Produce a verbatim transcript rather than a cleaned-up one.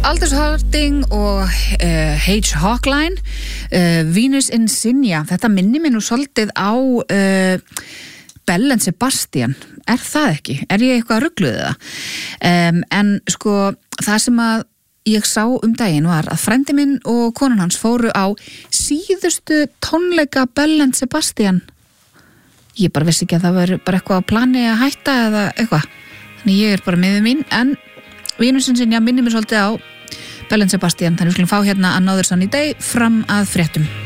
Aldous Harding og uh, H. Hawkline, uh, Venus Insignia. Þetta minnir mér nú svolítið á uh, Belle and Sebastian. Er það ekki? Er ég eitthvað að rugluði það? Um, en sko, það sem að ég sá um daginn var að frændi minn og konan hans fóru á síðustu tónleika Belle and Sebastian. Ég bara vissi ekki að það var bara eitthvað á plani að hætta eða eitthvað. Þannig ég er bara miður mín, en Venus Insignia minnir mér svolítið á Belle and Sebastian. Þannig við skulum fá hérna Another Sunny Day fram að fréttum.